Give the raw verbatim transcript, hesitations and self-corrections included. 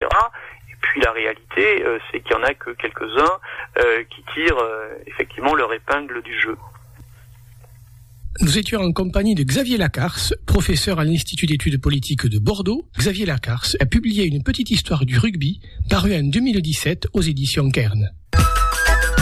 cetera. Et puis la réalité, euh, c'est qu'il y en a que quelques-uns euh, qui tirent euh, effectivement leur épingle du jeu. Nous étions en compagnie de Xavier Lacarce, professeur à l'Institut d'études politiques de Bordeaux. Xavier Lacarce a publié une petite histoire du rugby, parue en deux mille dix-sept aux éditions Kern.